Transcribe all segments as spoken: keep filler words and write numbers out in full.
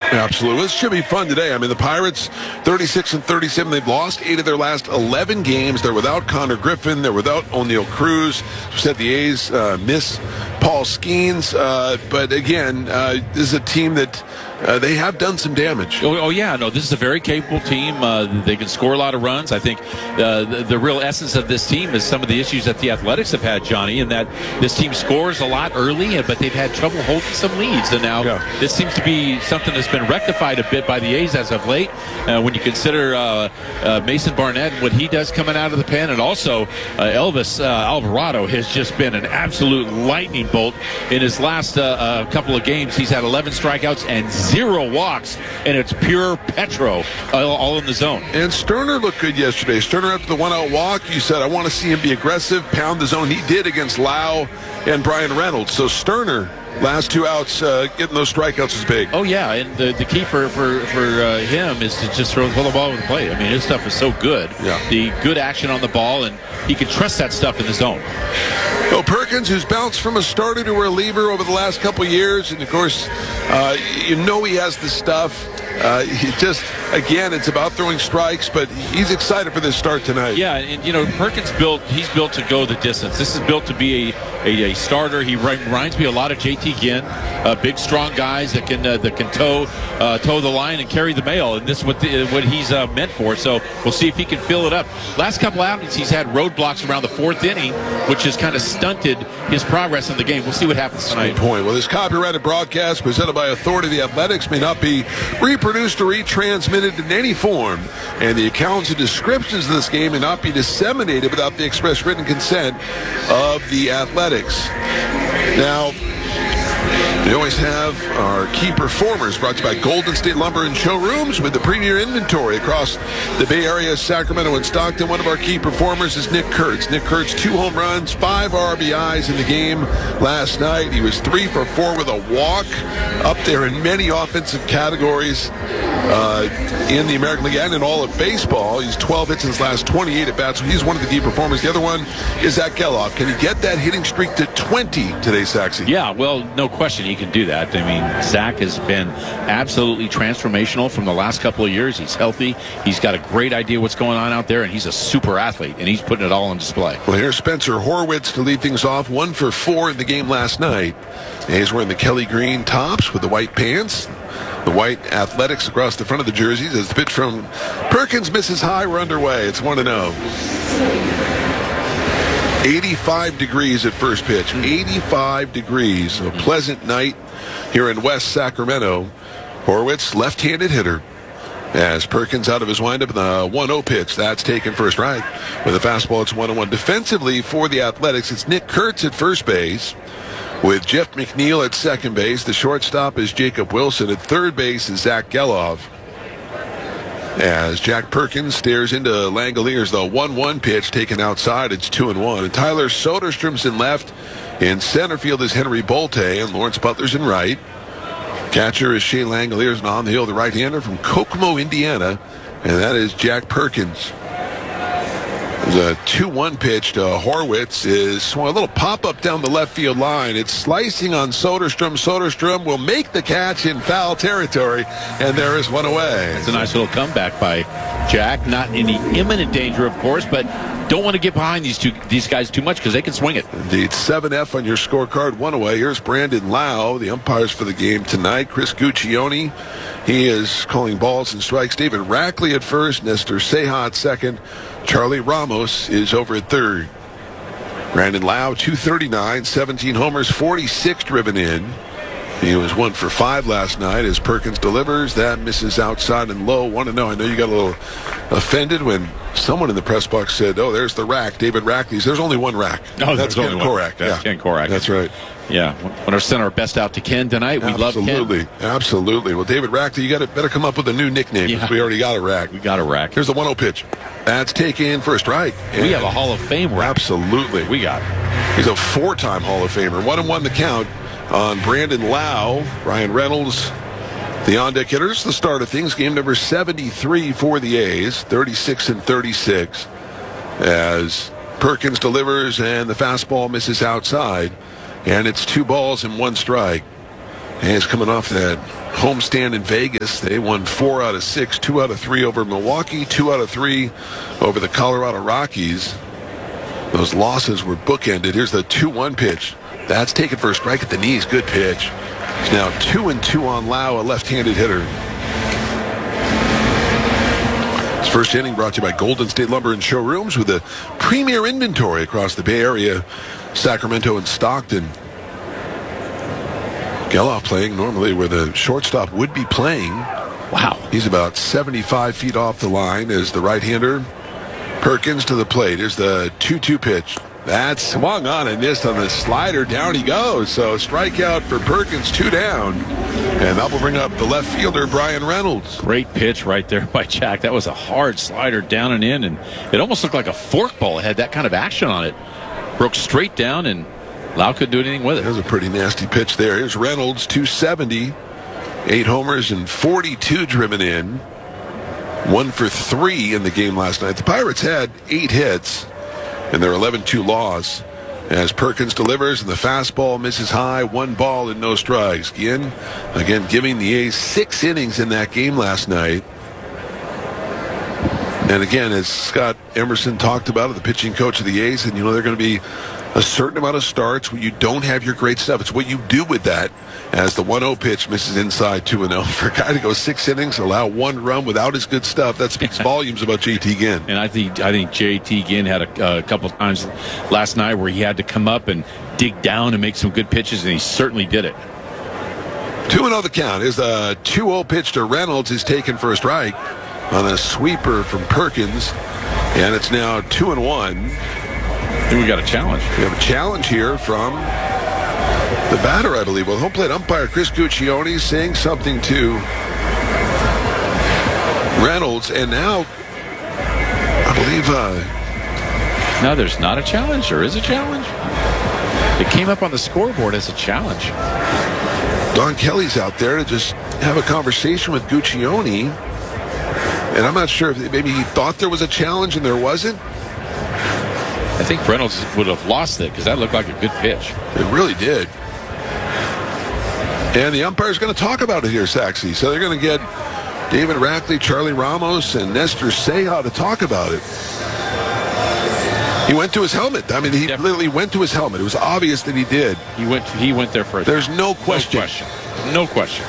Absolutely. This should be fun today. I mean, the Pirates, thirty-six and thirty-seven. They've lost eight of their last eleven games. They're without Connor Griffin. They're without O'Neal Cruz. We said the A's uh, miss Paul Skeens. Uh, but again, uh, this is a team that uh, they have done some damage. Oh, oh, yeah. No, this is a very capable team. Uh, they can score a lot of runs. I think uh, the, the real essence of this team is some of the issues that the Athletics have had, Johnny, and that this team scores a lot early, but they've had trouble holding some leads. And now yeah. this seems to be something that's been rectified a bit by the A's as of late. Uh, when you consider uh, uh, Mason Barnett and what he does coming out of the pen, and also uh, Elvis uh, Alvarado has just been an absolute lightning bolt in his last uh, uh, couple of games. He's had eleven strikeouts and zero walks, and it's pure Petro all, all in the zone. And Sterner looked good yesterday. Sterner after the one-out walk, you said, I want to see him be aggressive, pound the zone. He did against Lau and Brian Reynolds. So Sterner, last two outs, uh, getting those strikeouts is big. Oh, yeah, and the, the key for, for, for uh, him is to just throw the ball over the plate. I mean, his stuff is so good. Yeah. The good action on the ball, and he can trust that stuff in the zone. Well, Perkins, who's bounced from a starter to a reliever over the last couple of years, and, of course, uh, you know he has the stuff. Uh, he just, again, it's about throwing strikes, but he's excited for this start tonight. Yeah, and, you know, Perkins built, he's built to go the distance. This is built to be a, a, a starter. He reminds me a lot of J T Ginn, uh, big, strong guys that can uh, that can tow uh, tow the line and carry the mail, and this is what, the, what he's uh, meant for. So we'll see if he can fill it up. Last couple outings, he's had roadblocks around the fourth inning, which has kind of stunted his progress in the game. We'll see what happens tonight. Good point. Well, this copyrighted broadcast presented by Authority of the Athletics may not be reproduced or retransmitted in any form, and the accounts and descriptions of this game may not be disseminated without the express written consent of the Athletics. Now, we always have our key performers brought to you by Golden State Lumber and Showrooms with the premier inventory across the Bay Area, Sacramento, and Stockton. One of our key performers is Nick Kurtz. Nick Kurtz, two home runs, five R B Is in the game last night. He was three for four with a walk, up there in many offensive categories uh, in the American League and in all of baseball. He's twelve hits in his last twenty-eight at bats, so he's one of the key performers. The other one is Zach Geloff. Can he get that hitting streak to twenty today, Saxy? Yeah, well, no question he can do that. I mean, Zach has been absolutely transformational from the last couple of years. He's healthy. He's got a great idea what's going on out there, and he's a super athlete, and he's putting it all on display. Well, here's Spencer Horwitz to lead things off. One for four in the game last night. He's wearing the Kelly green tops with the white pants. The white Athletics across the front of the jerseys. As the pitch from Perkins misses high, we're underway. It's one to oh. eighty-five degrees at first pitch. eighty-five degrees. A pleasant night here in West Sacramento. Horwitz, left-handed hitter. As Perkins out of his windup in the one oh pitch. That's taken for a strike. With a fastball, it's one oh one. Defensively for the Athletics, it's Nick Kurtz at first base. With Jeff McNeil at second base. The shortstop is Jacob Wilson. At third base is Zach Geloff. As Jack Perkins stares into Langoliers, the one one pitch taken outside. It's two and one. And Tyler Soderstrom's in left. In center field is Henry Bolte, and Lawrence Butler's in right. Catcher is Shane Langoliers, and on the hill, the right-hander from Kokomo, Indiana, and that is Jack Perkins. The two one pitch to Horwitz is a little pop-up down the left field line. It's slicing on Soderstrom. Soderstrom will make the catch in foul territory, and there is one away. It's a nice little comeback by Jack. Not in any imminent danger, of course, but don't want to get behind these two these guys too much because they can swing it. Indeed. seven F on your scorecard, one away. Here's Brandon Lau, the umpires for the game tonight. Chris Guccione, he is calling balls and strikes. David Rackley at first. Nestor Ceja at second. Charlie Ramos is over at third. Brandon Lau, two thirty-nine, seventeen homers, forty-six driven in. He was one for five last night as Perkins delivers. That misses outside and low. one to oh. I know you got a little offended when someone in the press box said, oh, there's the rack. David Rackley's. There's only one rack. No, that's Ken only Korak. That's yeah. Ken Korak. That's right. Yeah, want to send our best out to Ken tonight. We Absolutely. love Ken. Absolutely. Well, David Rackley, you got to better come up with a new nickname because yeah. we already got a rack. We got a rack. Here's the one oh pitch. That's taken for a strike. And we have a Hall of Fame rack. Absolutely. We got it. He's a four-time Hall of Famer. One and one the count on Brandon Lau. Ryan Reynolds, the on-deck hitters, the start of things. Game number seventy-three for the A's, thirty-six and thirty-six. As Perkins delivers and the fastball misses outside. And it's two balls and one strike. A's coming off that homestand in Vegas. They won four out of six, two out of three over Milwaukee, two out of three over the Colorado Rockies. Those losses were bookended. Here's the two one pitch. That's taken for a strike at the knees. Good pitch. It's now two and two on Lau, a left-handed hitter. This first inning brought to you by Golden State Lumber and Showrooms with a premier inventory across the Bay Area, Sacramento and Stockton. Geloff playing normally where the shortstop would be playing. Wow. He's about seventy-five feet off the line as the right-hander. Perkins to the plate. Here's the two two pitch. That's swung on and missed on the slider. Down he goes. So strikeout for Perkins, two down. And that will bring up the left fielder, Bryan Reynolds. Great pitch right there by Jack. That was a hard slider down and in, and it almost looked like a forkball. It had that kind of action on it. Broke straight down, and Lau couldn't do anything with it. That was a pretty nasty pitch there. Here's Reynolds, two seventy. Eight homers and forty-two driven in. One for three in the game last night. The Pirates had eight hits in their eleven two loss as Perkins delivers and the fastball misses high. One ball and no strikes. Again, again giving the A's six innings in that game last night. And again, as Scott Emerson talked about it, the pitching coach of the A's, and you know they're going to be a certain amount of starts where you don't have your great stuff. It's what you do with that. As the one oh pitch misses inside two and oh. For a guy to go six innings, allow one run without his good stuff, that speaks volumes about J T Ginn. And I think I think J T Ginn had a, a couple of times last night where he had to come up and dig down and make some good pitches, and he certainly did it. two and oh the count. Is a two oh pitch to Reynolds is taken for a strike on a sweeper from Perkins. And it's now two and one. I think we got a challenge. We have a challenge here from the batter, I believe. Well, home plate umpire Chris Guccione saying something to Reynolds, and now I believe uh, no, there's not a challenge, or is a challenge? It came up on the scoreboard as a challenge. Don Kelly's out there to just have a conversation with Guccione, and I'm not sure if maybe he thought there was a challenge and there wasn't. I think Reynolds would have lost it because that looked like a good pitch. It really did. And the umpire's going to talk about it here, Saxy. So they're going to get David Rackley, Charlie Ramos, and Nestor Seja to talk about it. He went to his helmet. I mean, he yep. literally went to his helmet. It was obvious that he did. He went. He went there first. There's no question. No question. No question.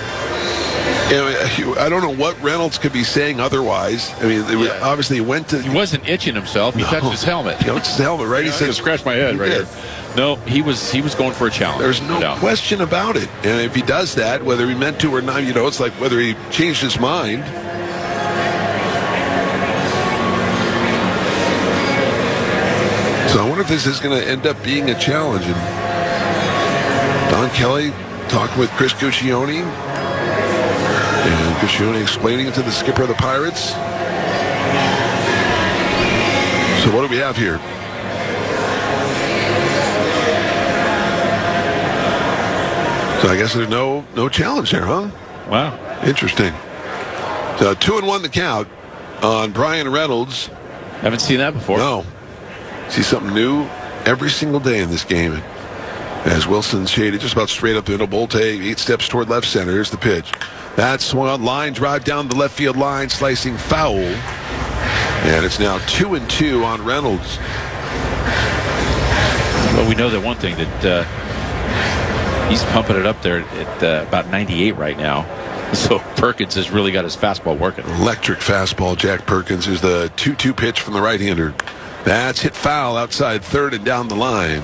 I don't know what Reynolds could be saying otherwise. I mean, yeah. obviously he went to... He wasn't itching himself. He no. touched his helmet. He touched his helmet, right? Yeah, he said, I scratched my head right did. here. No, he was he was going for a challenge. There's no, no question about it. And if he does that, whether he meant to or not, you know, it's like whether he changed his mind. So I wonder if this is going to end up being a challenge. And Don Kelly talking with Chris Guccione. And Guccione explaining it to the skipper of the Pirates. So what do we have here? So I guess there's no no challenge there, huh? Wow. Interesting. So two and one the count on Bryan Reynolds. Haven't seen that before. No. See something new every single day in this game. As Wilson shaded just about straight up the middle. Bolte eight steps toward left center. Here's the pitch. That swung on line, drive down the left field line, slicing foul. And it's now two and two on Reynolds. Well, we know that one thing, that uh, he's pumping it up there at uh, about ninety-eight right now. So Perkins has really got his fastball working. Electric fastball, Jack Perkins. Here's the two two pitch from the right-hander. That's hit foul outside third and down the line.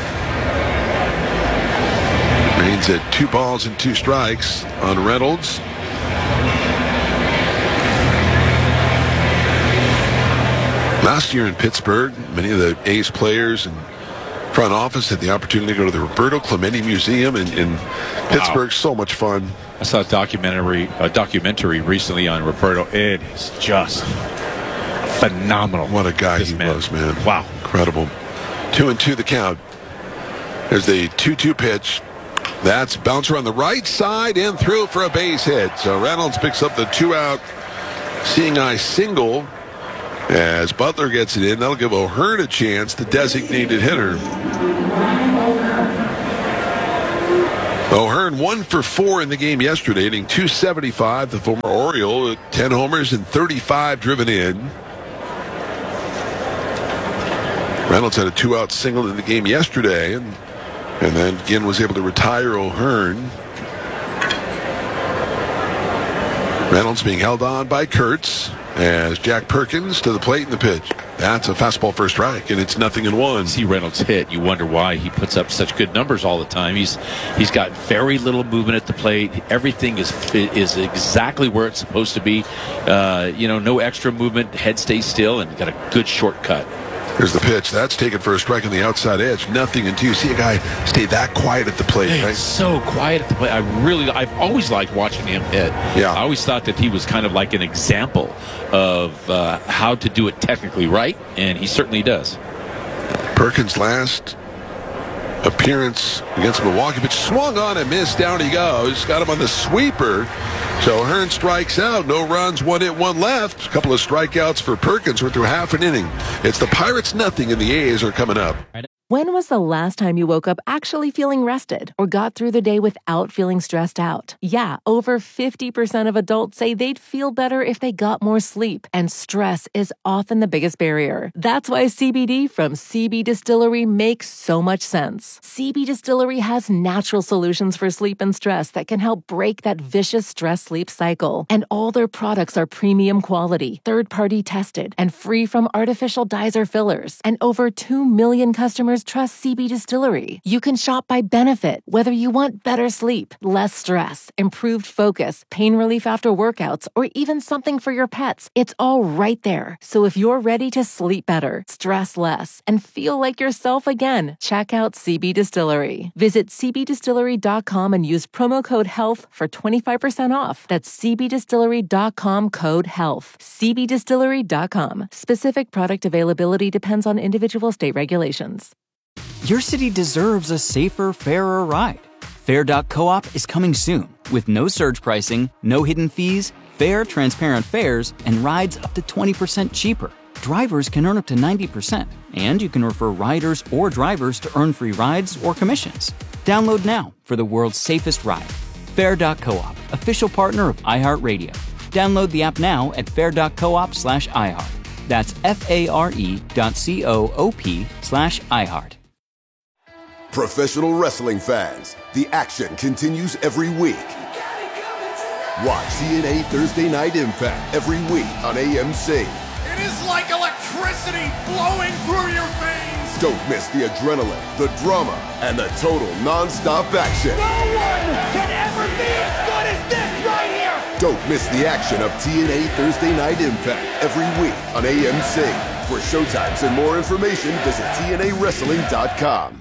Reigns at two balls and two strikes on Reynolds. Last year in Pittsburgh, many of the A's players and front office had the opportunity to go to the Roberto Clemente Museum in, in Pittsburgh. Wow. So much fun. I saw a documentary, a documentary recently on Roberto. It is just phenomenal. What a guy he man. was, man. Wow. Incredible. Two and two the count. There's the two two pitch. That's bouncer on the right side and through for a base hit. So Reynolds picks up the two-out seeing eye single as Butler gets it in. That'll give O'Hearn a chance, the designated hitter. O'Hearn one for four in the game yesterday, hitting two seventy-five. The former Oriole, ten homers and thirty-five driven in. Reynolds had a two-out single in the game yesterday, and, and then again was able to retire O'Hearn. Reynolds being held on by Kurtz as Jack Perkins to the plate in the pitch. That's a fastball for a strike, and it's nothing in one. See Reynolds hit. You wonder why he puts up such good numbers all the time. He's he's got very little movement at the plate. Everything is is exactly where it's supposed to be. Uh, you know, no extra movement. Head stays still, and got a good shortcut. Here's the pitch. That's taken for a strike on the outside edge. Nothing until you see a guy stay that quiet at the plate. Hey, right? So quiet at the plate. I really, I've always liked watching him hit. Yeah. I always thought that he was kind of like an example of uh, how to do it technically right, and he certainly does. Perkins' last appearance against Milwaukee, but swung on and missed. Down he goes. Got him on the sweeper. So Hearn strikes out. No runs, one hit, one left. A couple of strikeouts for Perkins. We're through half an inning. It's the Pirates nothing, and the A's are coming up. When was the last time you woke up actually feeling rested or got through the day without feeling stressed out? Yeah, over fifty percent of adults say they'd feel better if they got more sleep, and stress is often the biggest barrier. That's why C B D from C B Distillery makes so much sense. C B Distillery has natural solutions for sleep and stress that can help break that vicious stress-sleep cycle. And all their products are premium quality, third-party tested, and free from artificial dyes or fillers. And over two million customers trust C B Distillery. You can shop by benefit, whether you want better sleep, less stress, improved focus, pain relief after workouts, or even something for your pets. It's all right there. So if you're ready to sleep better, stress less, and feel like yourself again, check out C B Distillery. Visit c b distillery dot com and use promo code HEALTH for twenty-five percent off. That's c b distillery dot com code HEALTH. c b distillery dot com. Specific product availability depends on individual state regulations. Your city deserves a safer, fairer ride. Fair dot coop is coming soon with no surge pricing, no hidden fees, fair, transparent fares, and rides up to twenty percent cheaper. Drivers can earn up to ninety percent, and you can refer riders or drivers to earn free rides or commissions. Download now for the world's safest ride. Fair dot coop, official partner of iHeartRadio. Download the app now at fair dot coop slash iHeart. That's F-A-R-E dot C-O-O-P slash iHeart. Professional wrestling fans, the action continues every week. Watch T N A Thursday Night Impact every week on A M C. It is like electricity flowing through your veins. Don't miss the adrenaline, the drama, and the total non-stop action. No one can ever be as good as this right here. Don't miss the action of T N A Thursday Night Impact every week on A M C. For showtimes and more information, visit T N A wrestling dot com.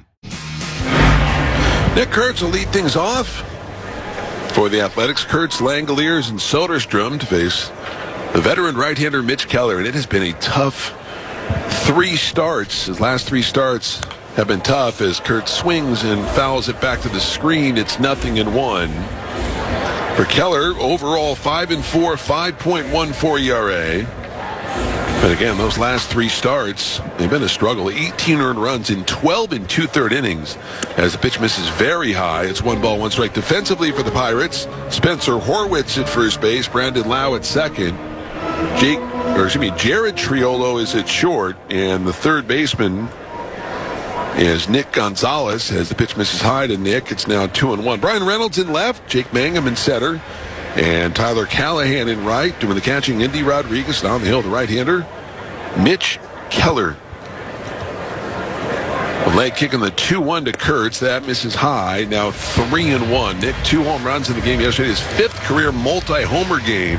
Nick Kurtz will lead things off for the Athletics. Kurtz, Langoliers, and Soderstrom to face the veteran right-hander Mitch Keller. And it has been a tough three starts. His last three starts have been tough as Kurtz swings and fouls it back to the screen. It's nothing in one. For Keller, overall five and four, five point one four E R A. But again, those last three starts, they've been a struggle. eighteen earned runs in twelve and two-third innings as the pitch misses very high. It's one ball, one strike defensively for the Pirates. Spencer Horwitz at first base, Brandon Lau at second. Jake, or excuse me, Jared Triolo is at short, and the third baseman is Nick Gonzalez as the pitch misses high to Nick. It's now two and one. Brian Reynolds in left, Jake Mangum in center. And Tyler Callahan in right, doing the catching. Indy Rodriguez down the hill, the right-hander. Mitch Keller. The leg kicking the two one to Kurtz. That misses high. Now three and one. Nick, two home runs in the game yesterday. His fifth career multi-homer game.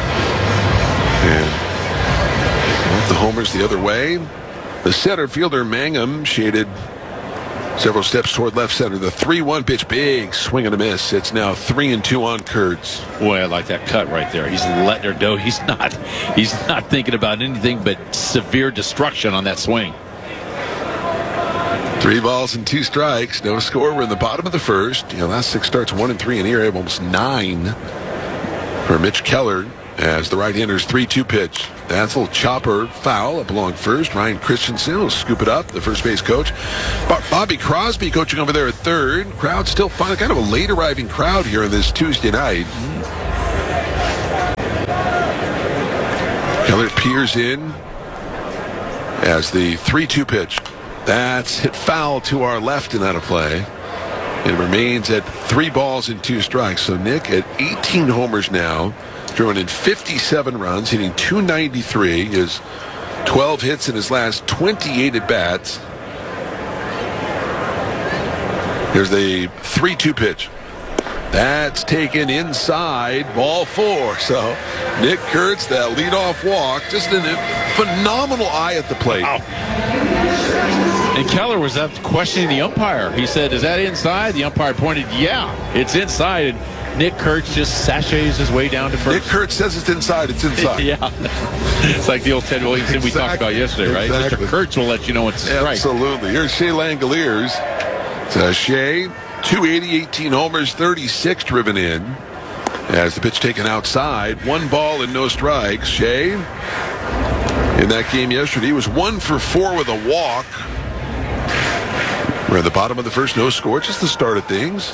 And the homers the other way. The center fielder, Mangum, shaded several steps toward left center. The three one pitch, big swing and a miss. It's now three and two on Kurtz. Boy, I like that cut right there. He's letting her go. He's not. He's not thinking about anything but severe destruction on that swing. Three balls and two strikes. No score. We're in the bottom of the first. You know, last six starts, one and three in here. Almost nine for Mitch Keller as the right-hander's three two pitch. That's a little chopper foul up along first. Ryan Christensen will scoop it up, the first base coach. Bo- Bobby Crosby coaching over there at third. Crowd still fun. Kind of a late arriving crowd here on this Tuesday night. Keller peers in as the three two pitch. That's hit foul to our left and out of play. It remains at three balls and two strikes. So Nick at eighteen homers now, throwing in fifty-seven runs, hitting two ninety-three. His twelve hits in his last twenty-eight at-bats. Here's the three two pitch. That's taken inside, ball four. So Nick Kurtz, that leadoff walk, just a phenomenal eye at the plate. Wow. And Keller was up questioning the umpire. He said, is that inside? The umpire pointed, yeah, it's inside. And Nick Kurtz just sachets his way down to first. Nick Kurtz says it's inside, it's inside. Yeah. It's like the old Ted Williamson exactly. we talked about yesterday, right? Exactly. Mister Kurtz will let you know it's a strike. Absolutely. Here's Shea Langoliers. So Shea, two eighty, eighteen homers, thirty-six driven in. As the pitch taken outside, one ball and no strikes. Shea, in that game yesterday, he was one for four with a walk. We're at the bottom of the first, no score, just the start of things.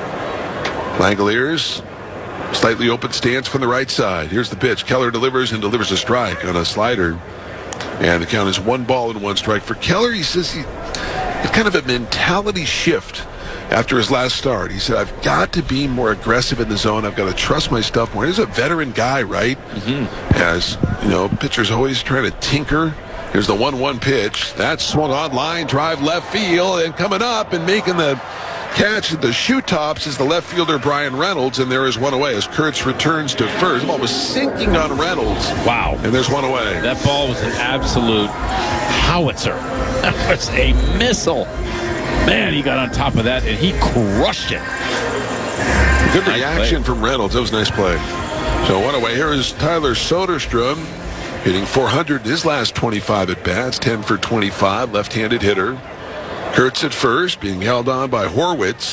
Langoliers, slightly open stance from the right side. Here's the pitch. Keller delivers and delivers a strike on a slider. And the count is one ball and one strike. For Keller, he says he it's kind of a mentality shift after his last start. He said, I've got to be more aggressive in the zone. I've got to trust my stuff more. He's a veteran guy, right? Mm-hmm. As, you know, pitchers always trying to tinker. Here's the one one pitch. That's swung on line, drive left field, and coming up and making the catch at the shoe tops is the left fielder Brian Reynolds, and there is one away as Kurtz returns to first. The ball was sinking on Reynolds. Wow. And there's one away. That ball was an absolute howitzer. That was a missile. Man, he got on top of that, and he crushed it. Good Nice reaction play. from Reynolds. That was a nice play. So one away. Here is Tyler Soderstrom, hitting four hundred in his last twenty-five at-bats, ten for twenty-five, left-handed hitter. Kurtz at first, being held on by Horwitz.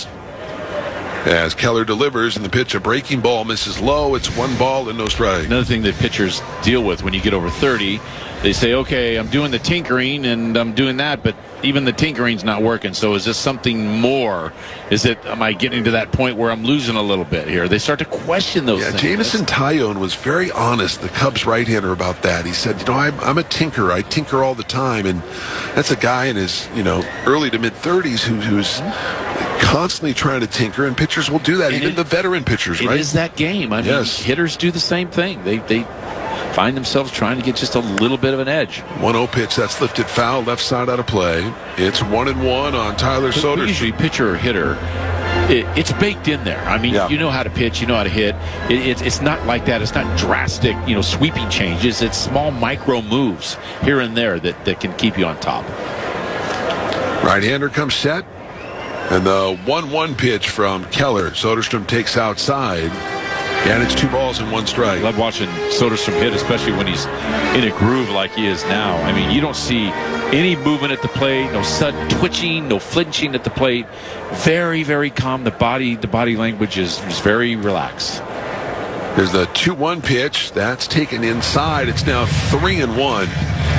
As Keller delivers, and the pitch, a breaking ball, misses low. It's one ball and no strike. Another thing that pitchers deal with when you get over thirty, they say, okay, I'm doing the tinkering and I'm doing that, but even the tinkering's not working. So is this something more? Is it, am I getting to that point where I'm losing a little bit here? They start to question those Yeah, things. Jameson Taillon was very honest, the Cubs right-hander, about that. He said, you know, I'm, I'm a tinker. I tinker all the time. And that's a guy in his, you know, early to mid-thirties who, who's constantly trying to tinker, and pitchers will do that, And even it- the veteran pitchers, It right? is that game. I mean, Yes. hitters do the same thing. They they find themselves trying to get just a little bit of an edge. one oh pitch, that's lifted foul, left side out of play. It's one and one on Tyler But Soderstrom. usually, pitcher or hitter, it, it's baked in there. I mean, Yeah. you know how to pitch, you know how to hit. It, it, it's not like that. It's not drastic, you know, sweeping changes. It's small micro moves here and there that, that can keep you on top. Right-hander comes set. And the one one pitch from Keller. Soderstrom takes outside. And it's two balls and one strike. I love watching Soderstrom hit, especially when he's in a groove like he is now. I mean, you don't see any movement at the plate, no sudden twitching, no flinching at the plate. Very, very calm. The body, the body language is, is very relaxed. There's the two one pitch. That's taken inside. It's now three and one.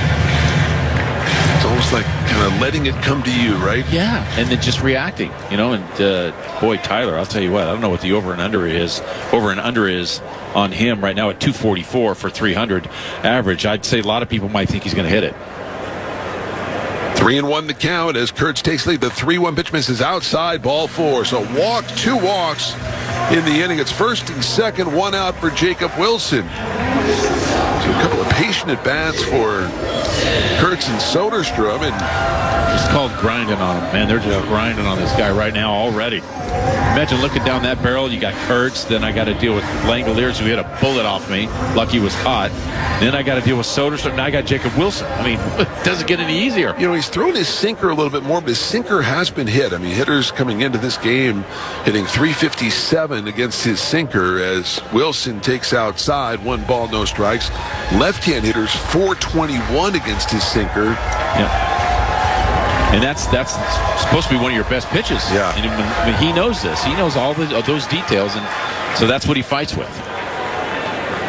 It's almost like kind of letting it come to you, right? Yeah, and then just reacting, you know. And uh, boy, Tyler, I'll tell you what, I don't know what the over and under is. Over and under is on him right now at two forty-four for three hundred average. I'd say a lot of people might think he's going to hit it. Three and one the count as Kurtz takes lead. The three one pitch misses outside, ball four. So walk, two walks in the inning. It's first and second, one out for Jacob Wilson. So a couple of patient at bats for Kurtz and Soderstrom, and It's called grinding on him, man. They're just grinding on this guy right now already. Imagine looking down that barrel. You got Kurtz. Then I got to deal with Langoliers, who hit a bullet off me. Lucky was caught. Then I got to deal with Soderstrom. Now I got Jacob Wilson. I mean, it doesn't get any easier. you know, he's thrown his sinker a little bit more, but his sinker has been hit. I mean, hitters coming into this game hitting three fifty-seven against his sinker as Wilson takes outside, one ball, no strikes. Left-hand hitters four twenty-one against his sinker. Yeah. And that's that's supposed to be one of your best pitches. Yeah. And I mean, he knows this. He knows all the, of those details, and so that's what he fights with.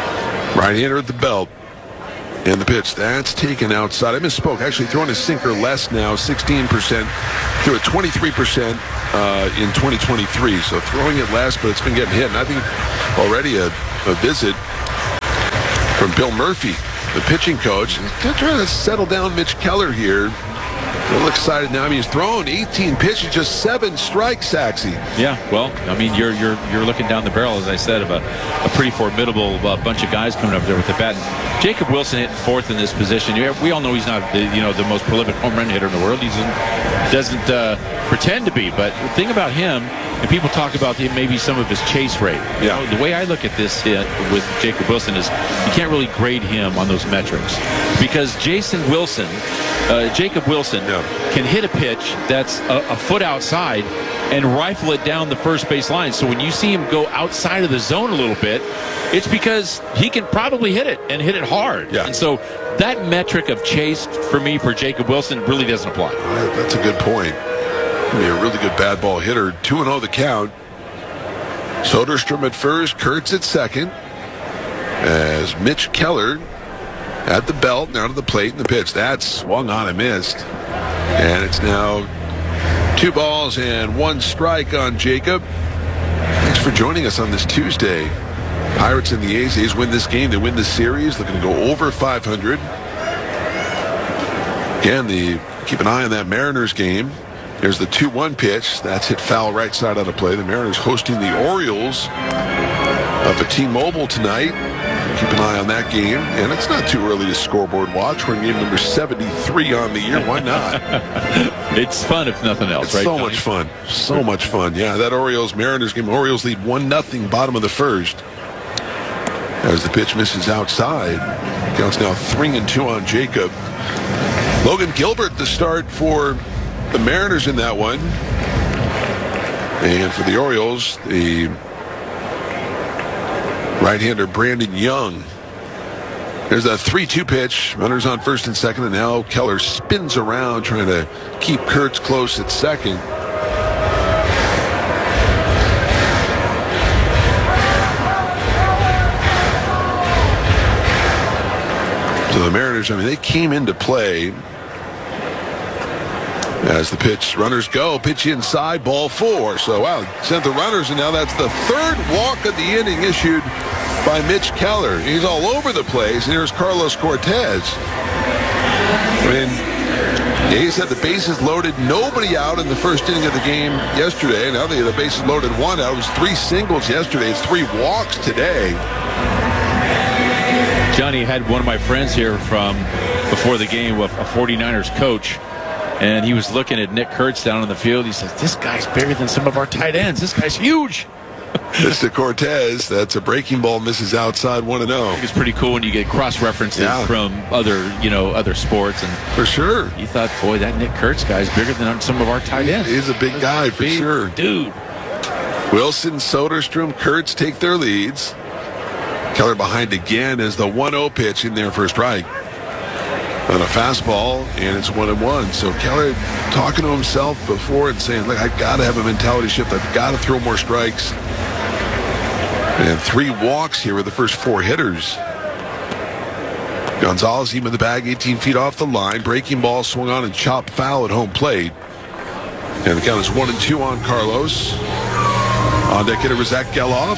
Right-hander at the belt. And the pitch, that's taken outside. I misspoke. Actually throwing a sinker less now, sixteen percent. Threw it twenty-three percent uh, in twenty twenty-three. So throwing it less, but it's been getting hit. And I think already a, a visit from Bill Murphy, the pitching coach. He's trying to settle down Mitch Keller here. A little excited now. I mean, he's thrown eighteen pitches, just seven strikes, Saxy. Yeah, well, I mean, you're you're you're looking down the barrel, as I said, of a, a pretty formidable uh, bunch of guys coming up there with the bat. And Jacob Wilson hitting fourth in this position. We all know he's not the, you know the most prolific home run hitter in the world. He doesn't uh, pretend to be. But the thing about him, and people talk about the, maybe some of his chase rate. Yeah. You know, the way I look at this hit with Jacob Wilson is you can't really grade him on those metrics because Jason Wilson, uh, Jacob Wilson, yeah. can hit a pitch that's a, a foot outside and rifle it down the first base line. So when you see him go outside of the zone a little bit, it's because he can probably hit it and hit it hard. Yeah. And so that metric of chase for me for Jacob Wilson really doesn't apply. Right, that's a good point. Be a really good bad ball hitter. two and oh the count. Soderstrom at first, Kurtz at second. As Mitch Keller at the belt, now to the plate, and the pitch. That swung on and missed. And it's now two balls and one strike on Jacob. Thanks for joining us on this Tuesday. Pirates and the A's. A's win this game. They win this series. Looking to go over five hundred. Again, the keep an eye on that Mariners game. There's the two one pitch. That's hit foul right side out of play. The Mariners hosting the Orioles up at T-Mobile tonight. Keep an eye on that game. And it's not too early to scoreboard watch. We're in game number seventy-three on the year. Why not? It's fun if nothing else, it's right? so Johnny? much fun. So much fun. Yeah, that Orioles-Mariners game. Orioles lead one nothing bottom of the first. As the pitch misses outside. Counts now three and two on Jacob. Logan Gilbert the start for the Mariners in that one. And for the Orioles, the right-hander Brandon Young. There's a three two pitch. Runners on first and second, and now Keller spins around trying to keep Kurtz close at second. So the Mariners, I mean, they came into play as the pitch, runners go, pitch inside, ball four. So, wow, sent the runners, and now that's the third walk of the inning issued by Mitch Keller. He's all over the place, and here's Carlos Cortez. I mean, the A's had the bases loaded, nobody out in the first inning of the game yesterday. Now they have the bases loaded, one out. It was three singles yesterday. It's three walks today. Johnny, had one of my friends here from before the game, a forty-niners coach, and he was looking at Nick Kurtz down on the field. He says, this guy's bigger than some of our tight ends. This guy's huge. Mister Cortez, that's a breaking ball, misses outside one and oh. It's pretty cool when you get cross-references yeah. from other, you know, other sports. And for sure. You thought, boy, that Nick Kurtz guy's bigger than some of our tight ends. He's a big guy for big sure. Dude. Wilson, Soderstrom, Kurtz take their leads. Keller behind again as the one oh pitch in there for a strike. On a fastball, and it's one and one. So Keller talking to himself before and saying, look, I've got to have a mentality shift. I've got to throw more strikes. And three walks here with the first four hitters. Gonzalez even in the bag, eighteen feet off the line. Breaking ball swung on and chopped foul at home plate. And the count is one and two on Carlos. On deck hitter was Zach Geloff.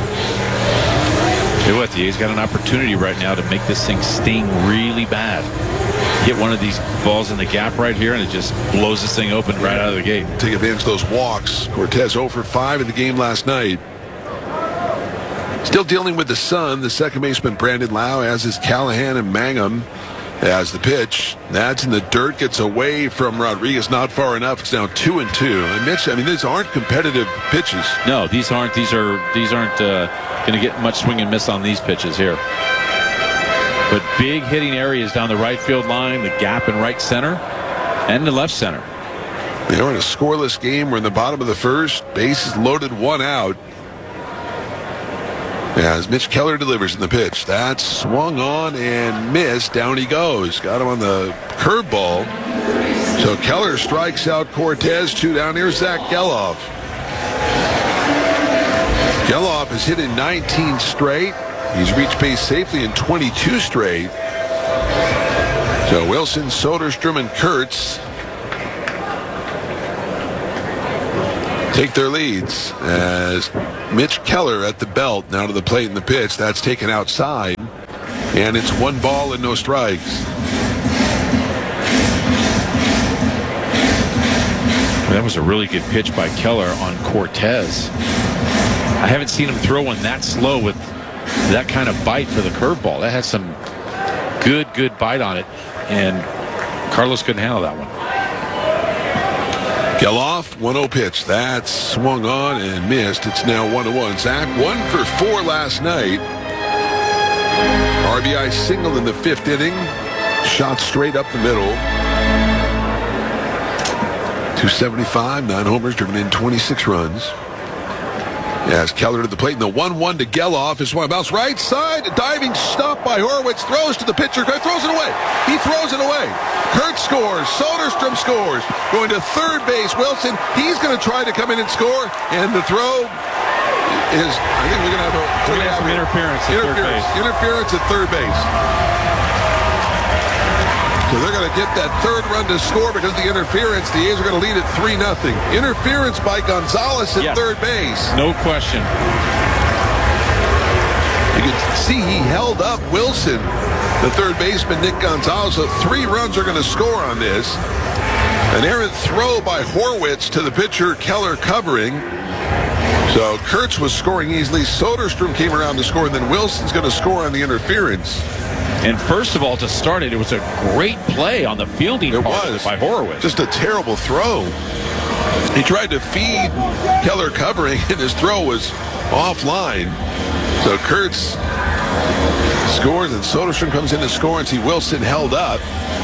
Tell you what, the A's got an opportunity right now to make this thing sting really bad. Hit one of these balls in the gap right here, and it just blows this thing open right out of the gate. Take advantage of those walks. Cortez oh for five in the game last night. Still dealing with the sun, the second baseman Brandon Lau, as is Callahan and Mangum. As the pitch, that's in the dirt, gets away from Rodriguez, not far enough. It's now two and two. And Mitch, I mean, these aren't competitive pitches. No, these aren't. These are. These aren't uh, going to get much swing and miss on these pitches here. But big hitting areas down the right field line, the gap in right center, and the left center. They are in a scoreless game. We're in the bottom of the first. Bases loaded, one out. As Mitch Keller delivers in the pitch. That's swung on and missed. Down he goes. Got him on the curveball. So Keller strikes out Cortez. Two down. Here's Zach Geloff. Geloff has hit in nineteen straight. He's reached base safely in twenty-two straight. So Wilson, Soderstrom, and Kurtz take their leads as Mitch Keller at the belt, now to the plate in the pitch. That's taken outside, and it's one ball and no strikes. That was a really good pitch by Keller on Cortez. I haven't seen him throw one that slow with that kind of bite for the curveball. That has some good, good bite on it, and Carlos couldn't handle that one. Geloff, one oh pitch. That's swung on and missed. It's now one to one. Zach, one for four last night. R B I single in the fifth inning. Shot straight up the middle. two seventy-five, nine homers, driven in twenty-six runs. As Keller to the plate, and the one one to Geloff is one bounce right side. A diving stop by Horwitz. Throws to the pitcher. Throws it away. He throws it away. Kurtz scores. Soderstrom scores. Going to third base. Wilson, he's going to try to come in and score. And the throw is, I think we're going to have, a, we're going to have some interference at interference, third base. Interference at third base. So they're going to get that third run to score because of the interference. The A's are going to lead at three nothing. Interference by Gonzalez at yes. third base. No question. You can see he held up Wilson, the third baseman, Nick Gonzalez. So three runs are going to score on this. An errant throw by Horwitz to the pitcher, Keller covering. So Kurtz was scoring easily. Soderstrom came around to score, and then Wilson's going to score on the interference. And first of all, to start it, it was a great play on the fielding it part was. of it by Horwitz. Just a terrible throw. He tried to feed Keller covering, and his throw was offline. So Kurtz scores, and Soderstrom comes in to score, and see Wilson held up.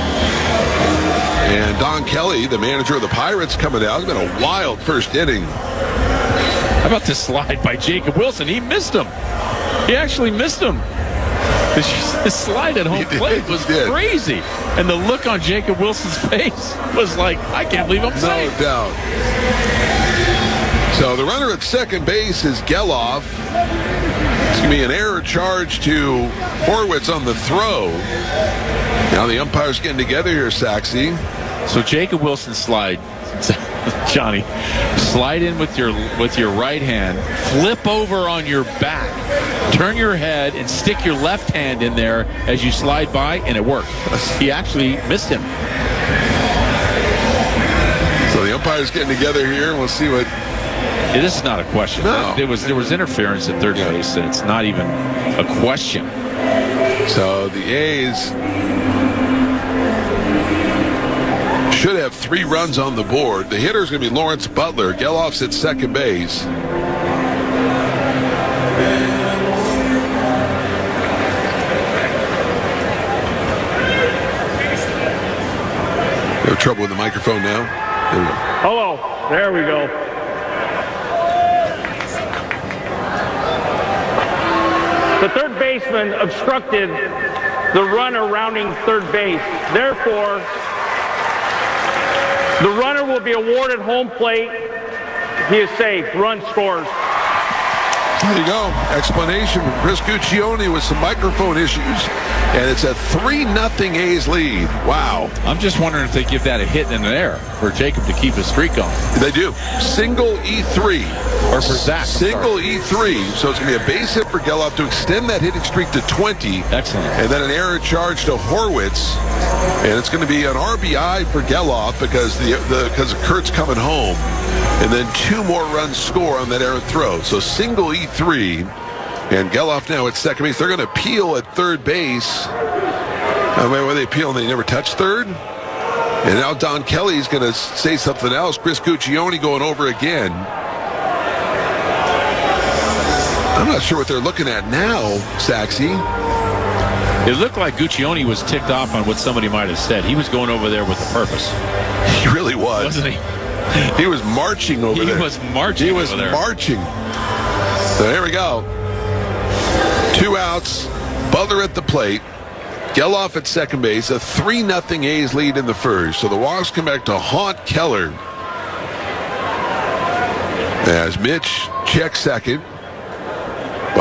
And Don Kelly, the manager of the Pirates, coming out. It's been a wild first inning. How about this slide by Jacob Wilson? He missed him. He actually missed him. The slide at home plate was crazy. And the look on Jacob Wilson's face was like, I can't believe I'm safe. No doubt. So the runner at second base is Geloff. It's going to be an error charge to Horwitz on the throw. Now the umpire's getting together here, Saxy. So Jacob Wilson slide, Johnny, slide in with your with your right hand, flip over on your back, turn your head, and stick your left hand in there as you slide by, and it worked. He actually missed him. So the umpire's getting together here, and we'll see what. Yeah, this is not a question. No. There was there was interference at third base, and it's not even a question. So the A's should have three runs on the board. The hitter's going to be Lawrence Butler. Geloff's at second base. We have trouble with the microphone now. There we go. Hello. There we go. The third baseman obstructed the runner rounding third base. Therefore, the runner will be awarded home plate. He is safe. Run scores. There you go. Explanation from Chris Guccione with some microphone issues. And it's a three nothing A's lead. Wow. I'm just wondering if they give that a hit in the air for Jacob to keep his streak going. They do. Single E three. Or for Zach. Single E three. So it's going to be a base hit for Geloff to extend that hitting streak to twenty. Excellent. And then an error charge to Horwitz. And it's going to be an R B I for Geloff because the, the because of Kurtz coming home. And then two more runs score on that errant throw. So single E three. And Geloff now at second base. They're going to peel at third base. I mean, when they peel and they never touch third. And now Don Kelly's going to say something else. Chris Guccione going over again. I'm not sure what they're looking at now, Saxy. It looked like Guccione was ticked off on what somebody might have said. He was going over there with a purpose. He really was. Wasn't he? He was marching over he there. He was marching He was over there. marching. So here we go. Two outs. Butler at the plate. Geloff at second base. A three nothing A's lead in the first. So the Walks come back to haunt Keller. As Mitch checks second.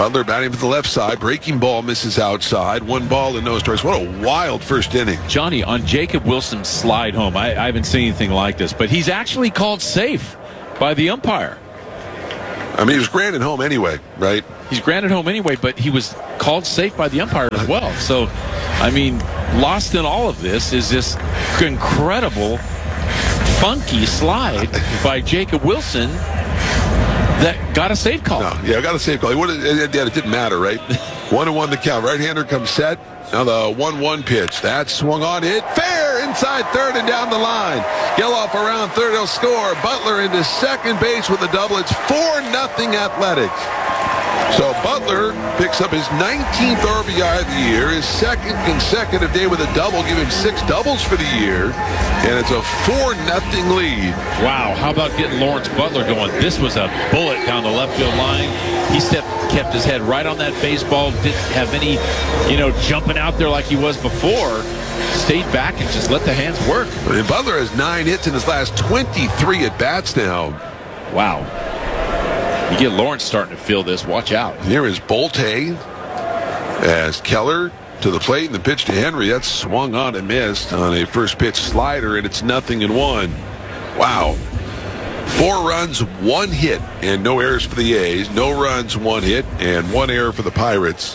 Butler batting for the left side. Breaking ball misses outside. One ball and no strikes. What a wild first inning. Johnny, on Jacob Wilson's slide home, I, I haven't seen anything like this, but he's actually called safe by the umpire. I mean, he was granted home anyway, right? He's granted home anyway, but he was called safe by the umpire as well. So, I mean, lost in all of this is this incredible, funky slide by Jacob Wilson that got a safe call. No, yeah, got a safe call. It, it, it didn't matter, right? One and one the count. Right-hander comes set. Now the one one pitch. That swung on, hit fair inside third and down the line. Geloff around third, he'll score. Butler into second base with a double. It's four nothing Athletics. So Butler picks up his nineteenth R B I of the year, his second consecutive day with a double, give him six doubles for the year, and it's a four nothing lead. Wow, how about getting Lawrence Butler going? This was a bullet down the left field line. He stepped, kept his head right on that baseball, didn't have any, you know, jumping out there like he was before. Stayed back and just let the hands work. And Butler has nine hits in his last twenty-three at-bats now. Wow. You get Lawrence starting to feel this. Watch out. Here is Bolte as Keller to the plate, and the pitch to Henry. That's swung on and missed on a first pitch slider, and it's nothing in one. Wow. Four runs, one hit, and no errors for the A's. No runs, one hit, and one error for the Pirates.